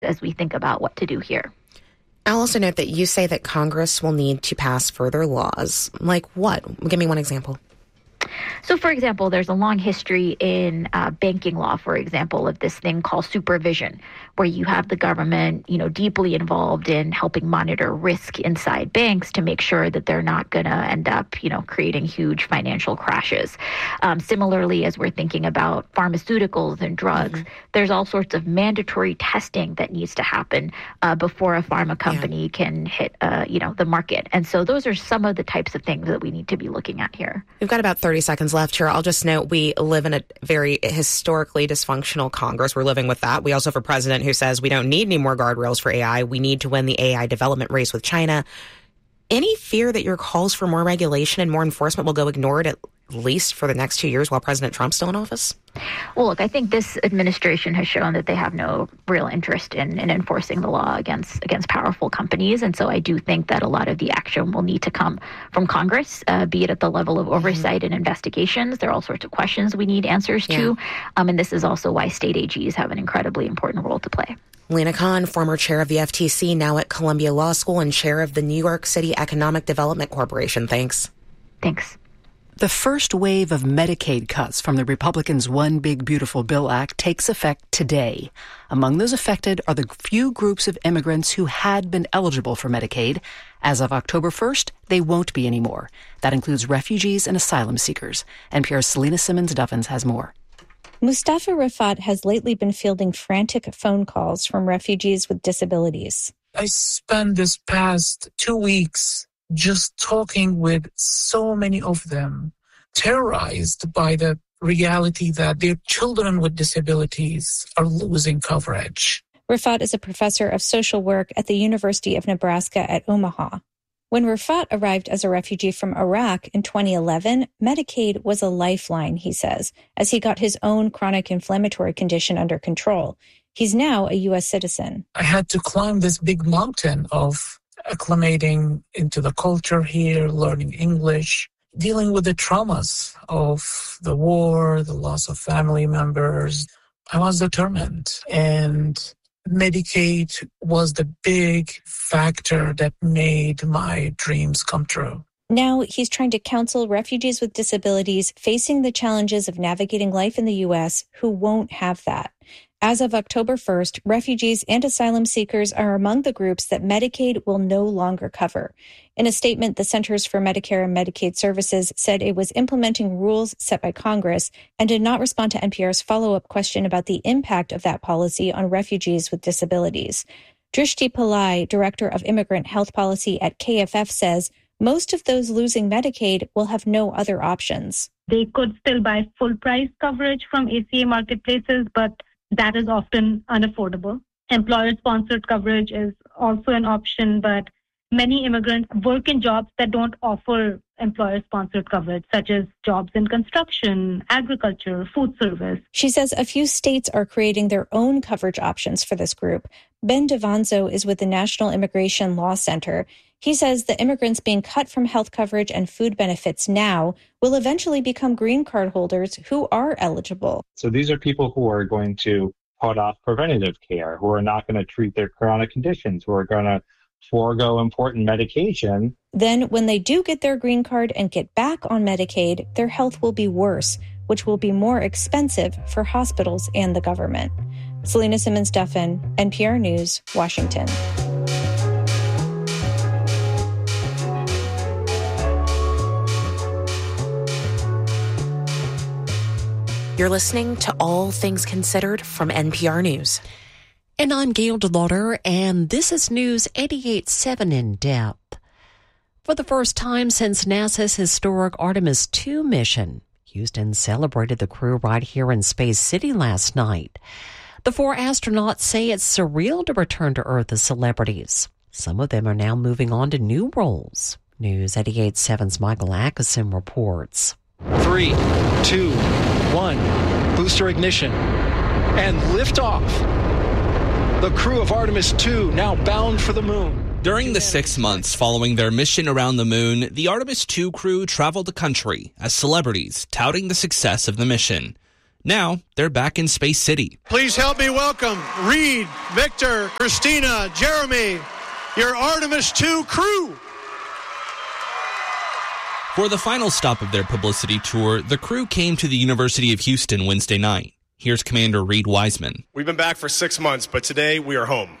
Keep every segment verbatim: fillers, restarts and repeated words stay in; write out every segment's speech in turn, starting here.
as we think about what to do here. I'll also note that you say that Congress will need to pass further laws. Like what? Give me one example. So, for example, there's a long history in uh, banking law, for example, of this thing called supervision, where you have the government, you know, deeply involved in helping monitor risk inside banks to make sure that they're not going to end up, you know, creating huge financial crashes. Um, similarly, as we're thinking about pharmaceuticals and drugs, mm-hmm. there's all sorts of mandatory testing that needs to happen uh, before a pharma company yeah. can hit, uh, you know, the market. And so those are some of the types of things that we need to be looking at here. We've got about thirty seconds left here. I'll just note we live in a very historically dysfunctional Congress. We're living with that. We also have a president who says we don't need any more guardrails for A I. We need to win the A I development race with China. Any fear that your calls for more regulation and more enforcement will go ignored at least for the next two years while President Trump's still in office? Well, look, I think this administration has shown that they have no real interest in, in enforcing the law against against powerful companies. And so I do think that a lot of the action will need to come from Congress, uh, be it at the level of oversight mm-hmm. and investigations. There are all sorts of questions we need answers yeah. to. Um, and this is also why state A Gs have an incredibly important role to play. Lina Khan, former chair of the F T C, now at Columbia Law School and chair of the New York City Economic Development Corporation. Thanks. Thanks. The first wave of Medicaid cuts from the Republicans' One Big Beautiful Bill Act takes effect today. Among those affected are the few groups of immigrants who had been eligible for Medicaid. As of October first, they won't be anymore. That includes refugees and asylum seekers. N P R's Selena Simmons-Duffins has more. Mustafa Rafat has lately been fielding frantic phone calls from refugees with disabilities. I spent this past two weeks just talking with so many of them, terrorized by the reality that their children with disabilities are losing coverage. Rafat is a professor of social work at the University of Nebraska at Omaha. When Rafat arrived as a refugee from Iraq in twenty eleven, Medicaid was a lifeline, he says, as he got his own chronic inflammatory condition under control. He's now a U S citizen. I had to climb this big mountain of acclimating into the culture here, learning English, dealing with the traumas of the war, the loss of family members. I was determined, and Medicaid was the big factor that made my dreams come true. Now he's trying to counsel refugees with disabilities facing the challenges of navigating life in the U S who won't have that. As of October first, refugees and asylum seekers are among the groups that Medicaid will no longer cover. In a statement, the Centers for Medicare and Medicaid Services said it was implementing rules set by Congress and did not respond to N P R's follow-up question about the impact of that policy on refugees with disabilities. Drishti Pillai, Director of Immigrant Health Policy at K F F, says most of those losing Medicaid will have no other options. They could still buy full-price coverage from A C A marketplaces, but that is often unaffordable. Employer-sponsored coverage is also an option, but many immigrants work in jobs that don't offer employer-sponsored coverage, such as jobs in construction, agriculture, food service. She says a few states are creating their own coverage options for this group. Ben Devanzo is with the National Immigration Law Center. He says the immigrants being cut from health coverage and food benefits now will eventually become green card holders who are eligible. So these are people who are going to put off preventative care, who are not going to treat their chronic conditions, who are going to forego important medication. Then when they do get their green card and get back on Medicaid, their health will be worse, which will be more expensive for hospitals and the government. Selena Simmons-Duffin, N P R News, Washington. You're listening to All Things Considered from N P R News. And I'm Gail DeLauder, and this is News eighty-eight point seven in depth. For the first time since NASA's historic Artemis two mission, Houston celebrated the crew right here in Space City last night. The four astronauts say it's surreal to return to Earth as celebrities. Some of them are now moving on to new roles. News eighty-eight point seven's Michael Atkinson reports. Three, two, one, booster ignition, and liftoff. The crew of Artemis two now bound for the moon. During the six months following their mission around the moon, the Artemis two crew traveled the country as celebrities touting the success of the mission. Now they're back in Space City. Please help me welcome Reed, Victor, Christina, Jeremy, your Artemis two crew. For the final stop of their publicity tour, the crew came to the University of Houston Wednesday night. Here's Commander Reed Wiseman. We've been back for six months, but today we are home.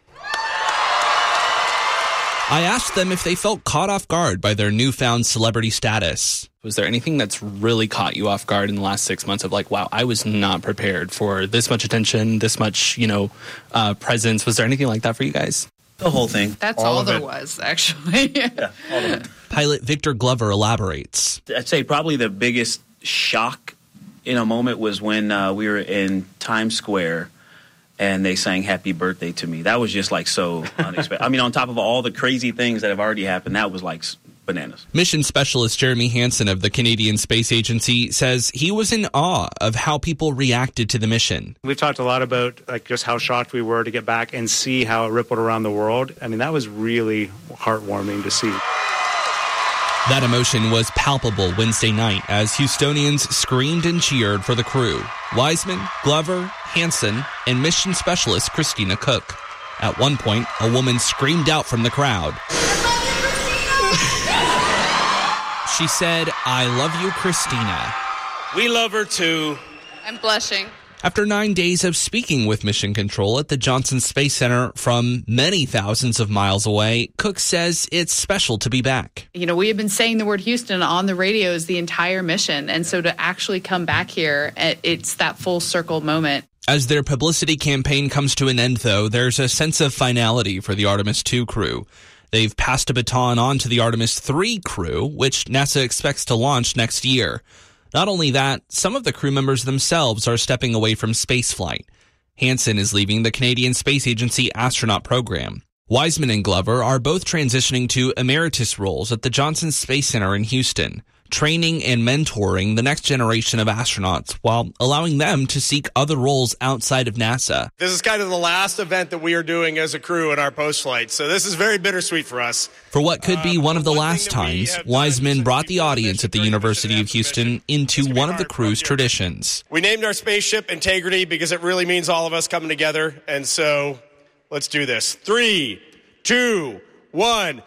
I asked them if they felt caught off guard by their newfound celebrity status. Was there anything that's really caught you off guard in the last six months of like, wow, I was not prepared for this much attention, this much, you know, uh, presence? Was there anything like that for you guys? The whole thing. That's all, all there it. was, actually. yeah, all of it. Pilot Victor Glover elaborates. I'd say probably the biggest shock in a moment was when uh, we were in Times Square and they sang Happy Birthday to me. That was just like so unexpected. I mean, on top of all the crazy things that have already happened, that was like bananas. Mission Specialist Jeremy Hansen of the Canadian Space Agency says he was in awe of how people reacted to the mission. We've talked a lot about like just how shocked we were to get back and see how it rippled around the world. I mean, that was really heartwarming to see. That emotion was palpable Wednesday night as Houstonians screamed and cheered for the crew. Wiseman, Glover, Hansen, and Mission Specialist Christina Cook. At one point, a woman screamed out from the crowd. She said, "I love you, Christina." We love her too. I'm blushing. After nine days of speaking with Mission Control at the Johnson Space Center from many thousands of miles away, Cook says it's special to be back. You know, we have been saying the word Houston on the radios the entire mission. And so to actually come back here, it's that full circle moment. As their publicity campaign comes to an end, though, there's a sense of finality for the Artemis two crew. They've passed a baton on to the Artemis three crew, which NASA expects to launch next year. Not only that, some of the crew members themselves are stepping away from spaceflight. Hansen is leaving the Canadian Space Agency astronaut program. Wiseman and Glover are both transitioning to emeritus roles at the Johnson Space Center in Houston, training and mentoring the next generation of astronauts while allowing them to seek other roles outside of NASA. This is kind of the last event that we are doing as a crew in our post-flight, so this is very bittersweet for us. For what could be one of the last times, Wiseman brought the audience at the University of Houston into one of the crew's traditions. We named our spaceship Integrity because it really means all of us coming together, and so let's do this. Three, two, one,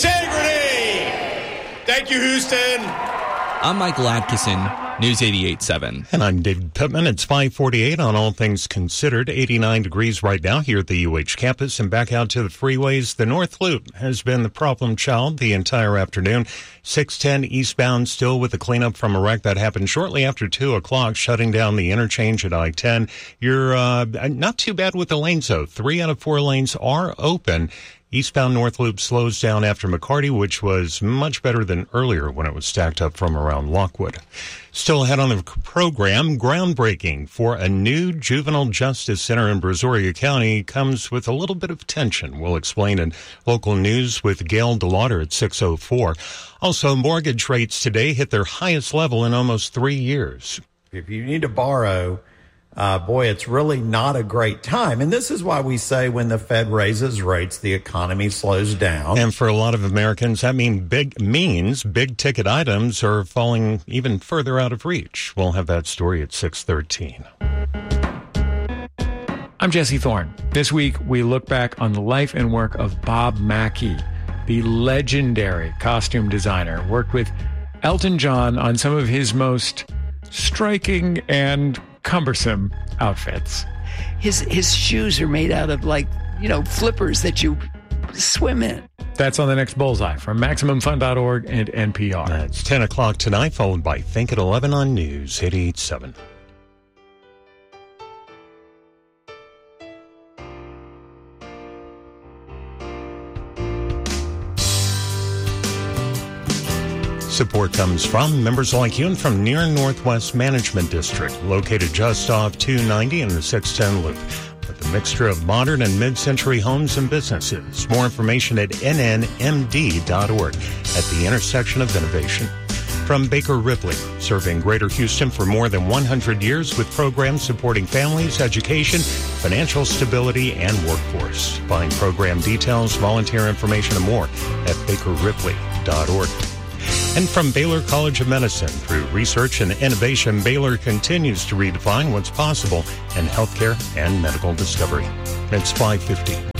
Integrity! Thank you, Houston. I'm Michael Atkisson, News eighty-eight point seven. And I'm David Pittman. It's five forty-eight on All Things Considered. eighty-nine degrees right now here at the U H campus. And back out to the freeways, the North Loop has been the problem child the entire afternoon. six ten eastbound still with the cleanup from a wreck that happened shortly after two o'clock, shutting down the interchange at I ten. You're uh, not too bad with the lanes, though. Three out of four lanes are open. Eastbound North Loop slows down after McCarty, which was much better than earlier when it was stacked up from around Lockwood. Still ahead on the program, groundbreaking for a new juvenile justice center in Brazoria County comes with a little bit of tension. We'll explain in local news with Gail DeLauder at six oh four. Also, mortgage rates today hit their highest level in almost three years. If you need to borrow, Uh, boy, it's really not a great time. And this is why we say when the Fed raises rates, the economy slows down. And for a lot of Americans, that mean big means big ticket items are falling even further out of reach. We'll have that story at six thirteen. I'm Jesse Thorne. This week, we look back on the life and work of Bob Mackie, the legendary costume designer, worked with Elton John on some of his most striking and cumbersome outfits. His his shoes are made out of, like, you know, flippers that you swim in. That's on the next Bullseye from Maximum Fun dot org and N P R. That's ten o'clock tonight, followed by Think at eleven on News eighty-eight point seven. Support comes from members like you and from Near Northwest Management District, located just off two ninety in the six ten loop, with a mixture of modern and mid-century homes and businesses. More information at N N M D dot org, at the intersection of innovation. From Baker Ripley, serving Greater Houston for more than one hundred years with programs supporting families, education, financial stability, and workforce. Find program details, volunteer information, and more at Baker Ripley dot org. And from Baylor College of Medicine, through research and innovation, Baylor continues to redefine what's possible in healthcare and medical discovery. It's five fifty.